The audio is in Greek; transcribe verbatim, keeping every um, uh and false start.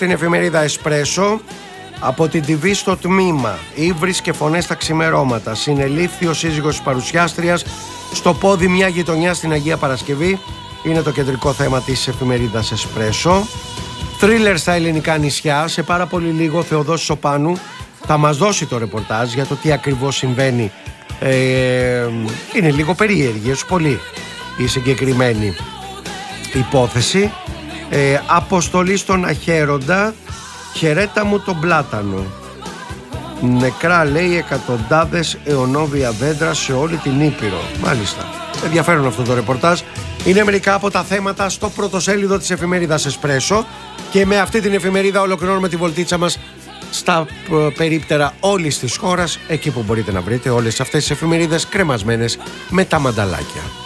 στην εφημερίδα Εσπρέσο. Από την τι βι στο τμήμα, ύβρις και φωνές στα ξημερώματα. Συνελήφθη ο σύζυγος της παρουσιάστριας. Στο πόδι μια γειτονιά στην Αγία Παρασκευή. Είναι το κεντρικό θέμα της εφημερίδας Εσπρέσο. Θρίλερ στα ελληνικά νησιά. Σε πάρα πολύ λίγο ο Θεοδόσης Οπάνου θα μας δώσει το ρεπορτάζ για το τι ακριβώς συμβαίνει. ε, Είναι λίγο περίεργη, έως πολύ η συγκεκριμένη υπόθεση. ε, Αποστολή στον Αχέροντα. Χαιρέτα μου τον πλάτανο. Νεκρά, λέει, εκατοντάδες αιωνόβια δέντρα σε όλη την Ήπειρο. Μάλιστα. Ενδιαφέρον αυτό το ρεπορτάζ. Είναι μερικά από τα θέματα στο πρωτοσέλιδο της εφημερίδας Εσπρέσο. Και με αυτή την εφημερίδα ολοκληρώνουμε τη βολτίτσα μας στα περίπτερα όλης της χώρας, εκεί που μπορείτε να βρείτε όλες αυτές τις εφημερίδες κρεμασμένες με τα μανταλάκια.